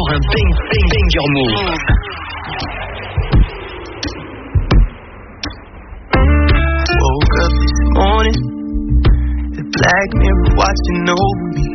encore un banger move. Woke up this morning, the black mirror watching over me.